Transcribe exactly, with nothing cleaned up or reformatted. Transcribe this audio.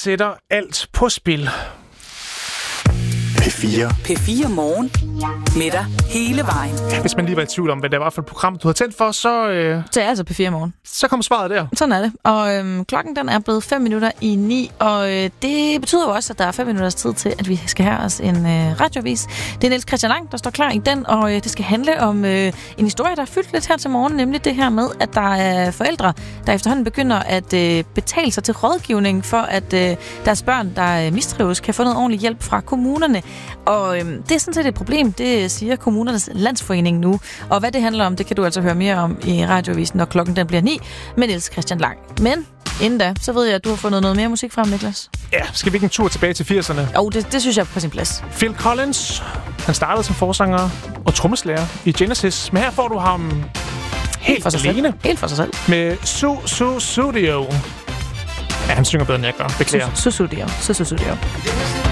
sætter alt på spil. P fire. P fire Morgen. Med dig hele vejen. Hvis man lige var i tvivl om, hvad det var for et program, du havde tændt for, så... Øh, det er altså P fire Morgen. Så kom svaret der. Sådan er det. Og øhm, klokken den er blevet fem minutter i ni, og øh, det betyder jo også, at der er fem minutters tid til, at vi skal have os en øh, radioavis. Det er Niels Christian Lang, der står klar i den, og øh, det skal handle om øh, en historie, der er fyldt lidt her til morgen, nemlig det her med, at der er forældre, der efterhånden begynder at øh, betale sig til rådgivning for, at øh, deres børn, der øh, mistrives, kan få noget ordentlig hjælp fra kommunerne. Og øh, det er sådan set et problem, det siger Kommunernes Landsforening nu. Og hvad det handler om, det kan du altså høre mere om i radioavisen, når klokken den bliver ni, med Niels Christian Lang. Men inden da, så ved jeg, at du har fundet noget mere musik frem, Niklas. Ja, skal vi ikke en tur tilbage til firserne? Jo, det, det synes jeg er på sin plads. Phil Collins, han startede som forsanger og trommeslager i Genesis, men her får du ham helt, helt for sig alene. Selv. Helt for sig selv. Med Su Su Studio. Ja, han synger bedre, end jeg gør. Beklager. Su Su Studio. Su Su Studio.